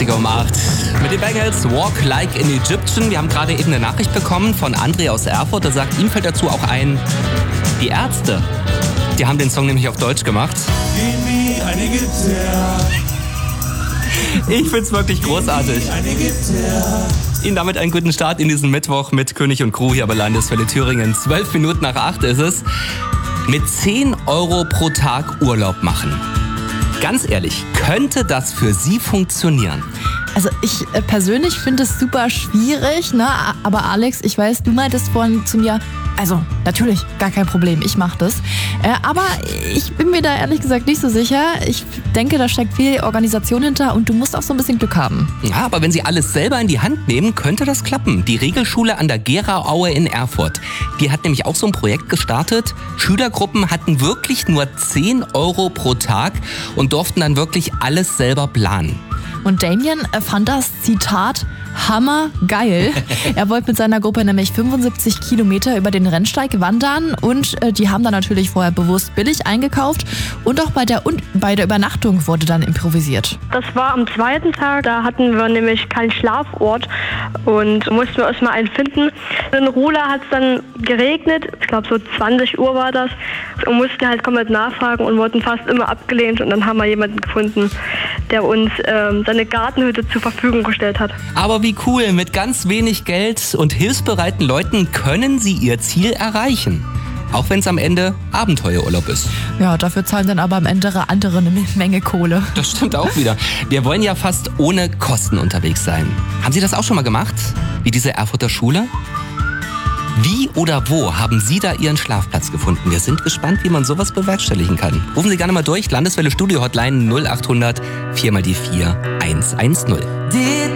20:08 mit den Bengals Walk Like an Egyptian. Wir haben gerade eben eine Nachricht bekommen von André aus Erfurt. Der sagt, ihm fällt dazu auch ein, die Ärzte. Die haben den Song nämlich auf Deutsch gemacht. Ich find's wirklich großartig. Ihnen damit einen guten Start in diesen Mittwoch mit König und Crew hier bei Landeswelle Thüringen. 12 Minuten nach 8 ist es. Mit 10 Euro pro Tag Urlaub machen. Ganz ehrlich, könnte das für Sie funktionieren? Also ich persönlich finde es super schwierig, ne? Aber Alex, ich weiß, du meintest vorhin zu mir, also natürlich, gar kein Problem, ich mache das. Aber ich bin mir da ehrlich gesagt nicht so sicher. Ich denke, da steckt viel Organisation hinter und du musst auch so ein bisschen Glück haben. Ja, aber wenn Sie alles selber in die Hand nehmen, könnte das klappen. Die Regelschule an der Geraaue in Erfurt, die hat nämlich auch so ein Projekt gestartet. Schülergruppen hatten wirklich nur 10 Euro pro Tag und durften dann wirklich alles selber planen. Und Damien fand das, Zitat, hammergeil. Er wollte mit seiner Gruppe nämlich 75 Kilometer über den Rennsteig wandern und die haben dann natürlich vorher bewusst billig eingekauft und auch bei der Übernachtung wurde dann improvisiert. Das war am zweiten Tag, da hatten wir nämlich keinen Schlafort und mussten wir erstmal einen finden. In Rula hat es dann geregnet, ich glaube so 20 Uhr war das und mussten halt komplett nachfragen und wurden fast immer abgelehnt und dann haben wir jemanden gefunden, der uns seine Gartenhütte zur Verfügung gestellt hat. Aber wie cool, mit ganz wenig Geld und hilfsbereiten Leuten können Sie Ihr Ziel erreichen. Auch wenn es am Ende Abenteuerurlaub ist. Ja, dafür zahlen dann aber am Ende andere eine Menge Kohle. Das stimmt auch wieder. Wir wollen ja fast ohne Kosten unterwegs sein. Haben Sie das auch schon mal gemacht? Wie diese Erfurter Schule? Wie oder wo haben Sie da Ihren Schlafplatz gefunden? Wir sind gespannt, wie man sowas bewerkstelligen kann. Rufen Sie gerne mal durch. Landeswelle Studio Hotline 0800 4x4 110.